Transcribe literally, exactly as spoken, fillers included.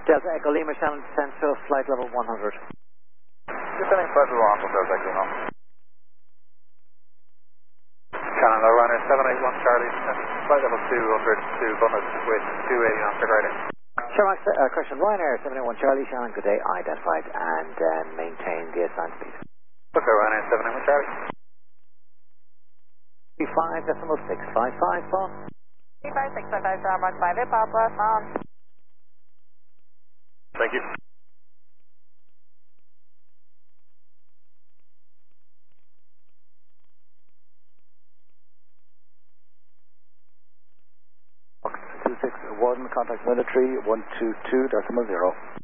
Delta Echo Lima, Shannon descend to flight level one hundred. Descending flight level one hundred, Delta Echo Lima. Shannon, low runner seven eight one Charlie, flight level two hundred to Bundes with two eighty knots grading. Shermax, uh, question, Ryanair seven eight one Charlie, Shannon, good day, identified and uh, maintain the assigned speed. Okay, Ryanair seven eight one Charlie. five decimal six five five, phone. three five six five five, Shamrock five eight Papa, phone. Thank you. two six one, contact military, one two two decimal zero.